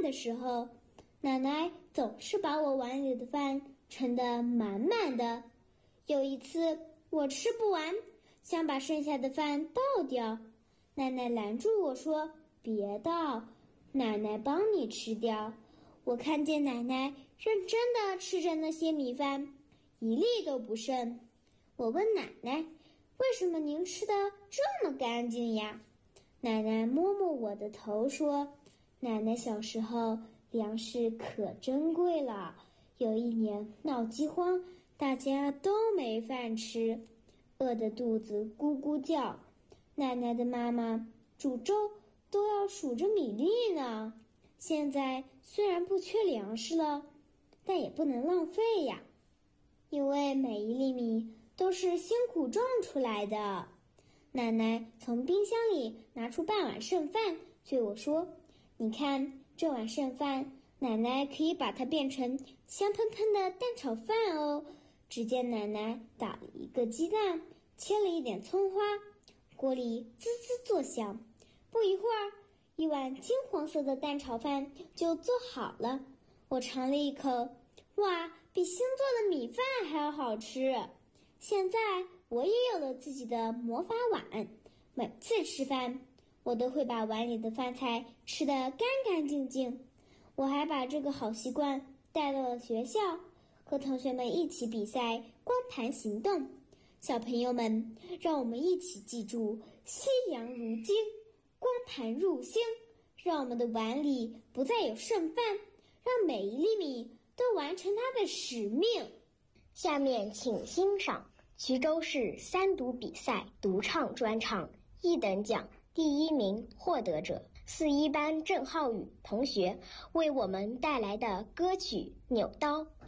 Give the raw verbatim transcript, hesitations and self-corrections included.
的时候，奶奶总是把我碗里的饭盛得满满的。有一次我吃不完，想把剩下的饭倒掉，奶奶拦住我说：“别倒，奶奶帮你吃掉。”我看见奶奶认真地吃着那些米饭，一粒都不剩。我问奶奶：“为什么您吃得这么干净呀？”奶奶摸摸我的头说：“奶奶小时候粮食可珍贵了，有一年闹饥荒，大家都没饭吃，饿得肚子咕咕叫。奶奶的妈妈煮粥都要数着米粒呢。现在虽然不缺粮食了，但也不能浪费呀，因为每一粒米都是辛苦种出来的。”奶奶从冰箱里拿出半碗剩饭，对我说：“你看，这碗剩饭，奶奶可以把它变成香喷喷的蛋炒饭哦。”只见奶奶打了一个鸡蛋，切了一点葱花，锅里滋滋作响。不一会儿，一碗金黄色的蛋炒饭就做好了。我尝了一口，哇，比新做的米饭还要好吃。现在我也有了自己的魔法碗，每次吃饭，我都会把碗里的饭菜吃得干干净净。我还把这个好习惯带到了学校，和同学们一起比赛光盘行动。小朋友们，让我们一起记住夕阳如金，光盘入心，让我们的碗里不再有剩饭，让每一粒米都完成它的使命。 下面请欣赏衢州市三读比赛独唱专场一等奖第一名获得者四一班郑浩宇同学为我们带来的歌曲《扭刀》。